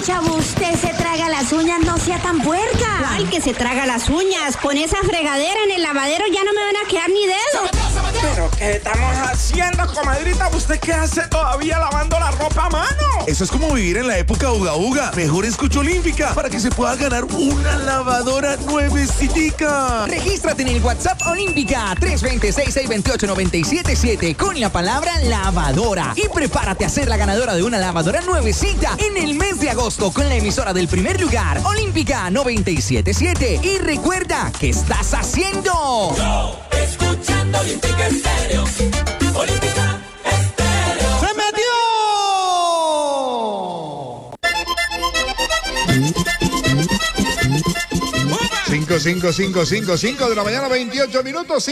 chavo, usted se traga las uñas, no sea tan puerca. ¿Cuál que se traga las uñas? Con esa fregadera en el lavadero ya no me van a quedar ni dedos. ¿Pero qué estamos haciendo, comadrita? ¿Usted qué hace todavía lavando la ropa a mano? Eso es como vivir en la época uga uga. Mejor escucha Olímpica para que se pueda ganar una lavadora nuevecitica. Regístrate en el WhatsApp Olímpica 320-6628-977 con la palabra lavadora y prepárate a ser la ganadora de una lavadora nuevecita en el mes de agosto con la emisora del primer lugar, Olímpica 977. Y recuerda, ¿qué estás haciendo? Yo, escuchando Olímpica Estéreo. Olímpica Estéreo. ¡Se metió! 5 de la mañana, 28 minutos,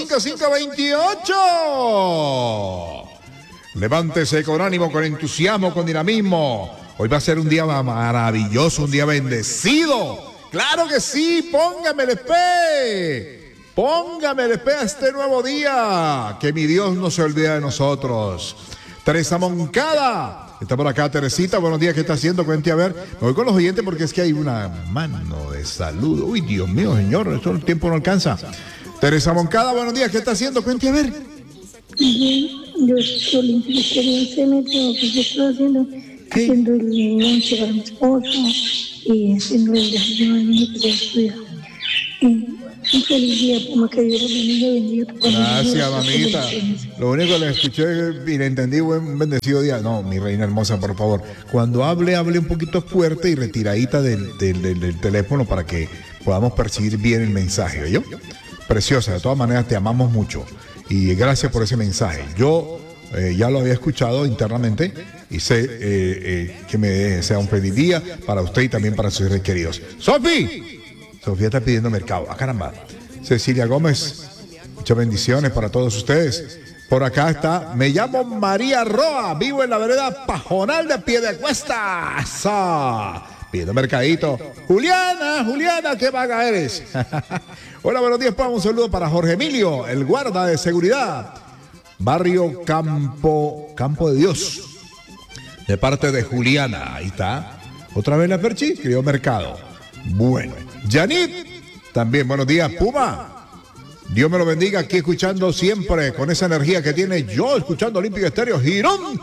5:28. Levántese con ánimo, con entusiasmo, con dinamismo. Hoy va a ser un día maravilloso, un día bendecido. ¡Claro que sí! ¡Póngame el espe! ¡Póngame el espe a este nuevo día! Que mi Dios no se olvide de nosotros. Teresa Moncada está por acá. Teresita, buenos días, ¿qué está haciendo? Cuente a ver. Me voy con los oyentes porque es que hay una mano de saludo. Uy, Dios mío, señor, esto el tiempo no alcanza. Teresa Moncada, buenos días, ¿qué está haciendo? Cuente a ver. Bien, yo soy Olímpica Estéreo, que yo estoy haciendo el lonche para mi esposo y haciendo el desayuno del niño que se estudia. Un feliz día, Puma, que Dios los bendiga. Gracias, mamita. Lo único que le escuché y le entendí, un bendecido día. No, mi reina hermosa, por favor. Cuando hable un poquito fuerte y retiradita del teléfono para que podamos percibir bien el mensaje, ¿oyó? Preciosa, de todas maneras te amamos mucho. Y gracias por ese mensaje. Yo ya lo había escuchado internamente y sé que me desea un feliz día para usted y también para sus seres queridos. Sofía está pidiendo mercado. ¡Ah, caramba! Cecilia Gómez, muchas bendiciones para todos ustedes. Por acá está, me llamo María Roa, vivo en la vereda Pajonal de Piedecuesta. ¡Esa! Pidiendo mercadito. Juliana, qué vaga eres. Hola, buenos días, un saludo para Jorge Emilio, el guarda de seguridad. Barrio Campo de Dios. De parte de Juliana, ahí está. Otra vez la Perchi, escribió mercado. Bueno, Janit, también buenos días, Puma. Dios me lo bendiga, aquí escuchando siempre con esa energía que tiene yo, escuchando Olímpica Estéreo. Girón.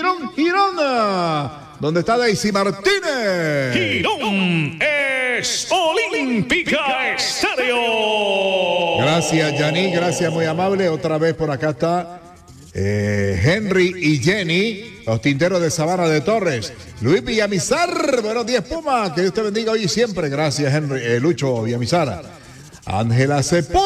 ¿Dónde está Daisy Martínez? Girón es Olímpica Estéreo. Gracias, Janit, gracias, muy amable. Otra vez por acá está Henry y Jenny, los tinteros de Sabana de Torres. Luis Villamizar, buenos días, Puma, que Dios te bendiga hoy y siempre. Gracias, Henry, Lucho Villamizar. Ángela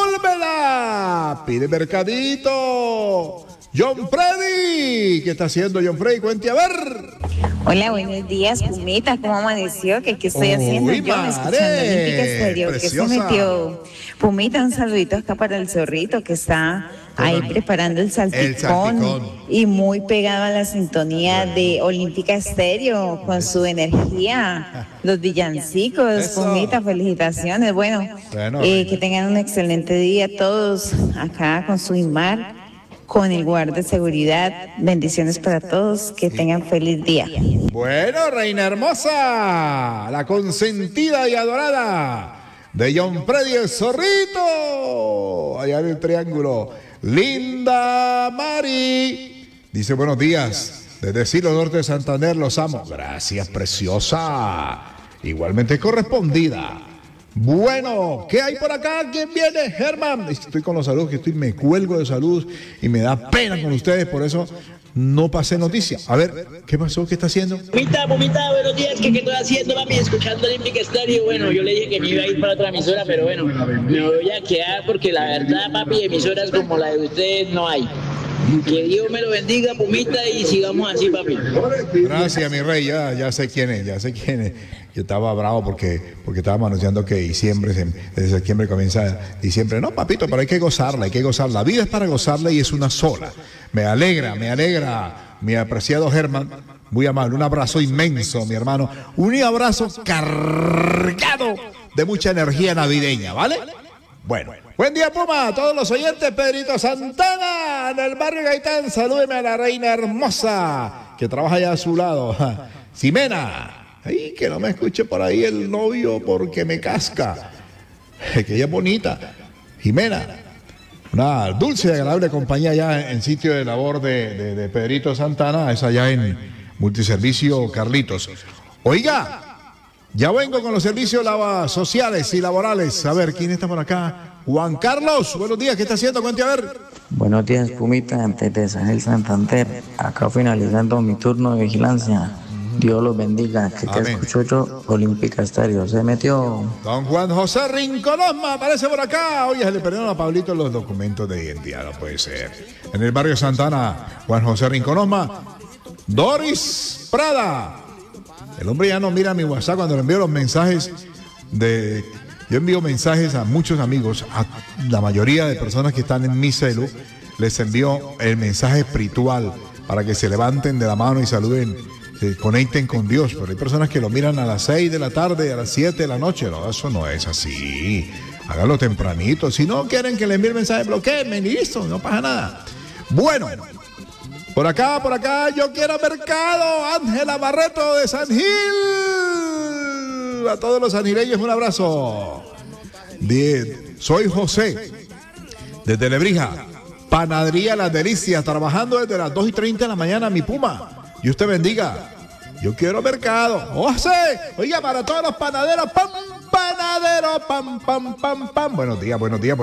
Sepúlveda pide mercadito. John Freddy, ¿qué está haciendo John Freddy? Cuente a ver. Hola, buenos días, Pumita, ¿cómo amaneció? ¿Qué estoy haciendo yo? Escuchando Olímpica Estéreo. ¿Qué se metió? Pumita, un saludito acá para el zorrito que está ahí preparando el salpicón y muy pegado a la sintonía de Olímpica Estéreo con su energía, los villancicos. Pumita, felicitaciones. Bueno, que tengan un excelente día todos acá con su Inmar, con el guardia de seguridad. Bendiciones para todos, que tengan feliz día. Bueno, reina hermosa, la consentida y adorada de John Freddy el zorrito, allá en el triángulo. Linda Mari dice buenos días, desde Silo Norte de Santander, los amo. Gracias, preciosa, igualmente correspondida. Bueno, ¿qué hay por acá? ¿Quién viene? Germán. Estoy con los saludos, me cuelgo de salud y me da pena con ustedes, por eso no pasé noticia. A ver, ¿qué pasó? ¿Qué está haciendo? Pumita, buenos días. ¿Qué estoy haciendo, mami? Escuchando Olímpica Estéreo. Bueno, yo le dije que me iba a ir para otra emisora, pero bueno, me voy a quedar porque la verdad, papi, emisoras como la de ustedes no hay. Que Dios me lo bendiga, Pumita, y sigamos así, papi. Gracias, mi rey, ya sé quién es. Yo estaba bravo porque estábamos anunciando que desde septiembre comienza diciembre. No, papito, pero hay que gozarla. La vida es para gozarla y es una sola. Me alegra, mi apreciado Germán, muy amable. Un abrazo inmenso, mi hermano. Un abrazo cargado de mucha energía navideña, ¿vale? Bueno, buen día, Puma, a todos los oyentes. Pedrito Santana, en el barrio Gaitán, salúdeme a la reina hermosa que trabaja allá a su lado. Ximena, Ay, que no me escuche por ahí el novio porque me casca. Que ella es bonita. Jimena. Una dulce y agradable compañía allá en sitio de labor de Pedrito Santana. Es allá en Multiservicio Carlitos. Oiga, ya vengo con los servicios sociales y laborales. A ver, ¿quién está por acá? Juan Carlos, buenos días, ¿qué está haciendo? Cuente a ver. Buenos días, Pumita, desde San Gil Santander. Acá finalizando mi turno de vigilancia. Dios los bendiga. Que te escucho yo, Olímpica Estéreo. Se metió. Don Juan José Rinconosma aparece por acá. Oye, se le perdieron a Pablito los documentos de identidad, no puede ser. En el barrio Santana, Juan José Rinconosma. Doris Prada. El hombre ya no mira mi WhatsApp cuando le envío los mensajes de... Yo envío mensajes a muchos amigos, a la mayoría de personas que están en mi celu, les envío el mensaje espiritual para que se levanten de la mano y saluden, se conecten con Dios. Pero hay personas que lo miran a las 6 de la tarde, a las 7 de la noche. No, eso no es así. Háganlo tempranito. Si no quieren que le envíe el mensaje, bloqueenme y listo, no pasa nada. Bueno, por acá, yo quiero mercado. Ángela Barreto de San Gil. A todos los sangileños un abrazo. Soy José, desde Lebrija, Panadería Las Delicias, trabajando desde las 2:30 de la mañana, mi Puma. Y usted bendiga. Yo quiero mercado. José, oiga, para todos los panaderos, panadero, pam. Buenos días.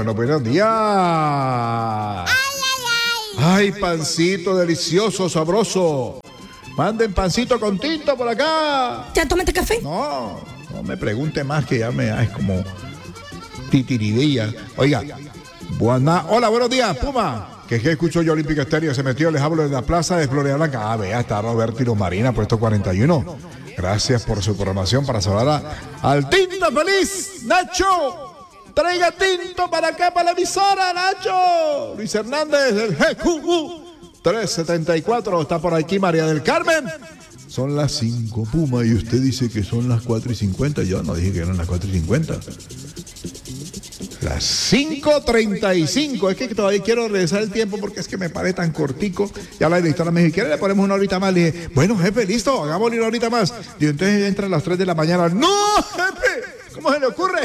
Ay, pancito delicioso, sabroso. Manden pancito con tinto por acá. ¿Ya tomaste café? No me pregunte más, que ya me es como titiridilla. Oiga, hola, buenos días, Puma. Que escucho yo Olímpica Estéreo, se metió, les hablo de la plaza de Florida Blanca. Vea, está Roberto y Luz Marina, puesto 41. Gracias por su programación para saludar al Tinto Feliz, Nacho. Traiga tinto para acá, para la emisora, Nacho. Luis Hernández, del GQU 374, está por aquí María del Carmen. Son las 5, Puma, y usted dice que son las 4:50. Yo no dije que eran las 4:50. Las 5:35. Es que todavía quiero regresar el tiempo porque es que me parece tan cortico. Ya la directora me dijo, ¿quiere le ponemos una horita más? Le dije, bueno, jefe, listo, hagámosle una horita más. Y entonces entra a las 3 de la mañana. ¡No, jefe! ¿Cómo se le ocurre?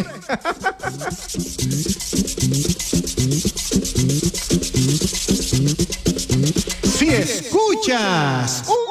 Si escuchas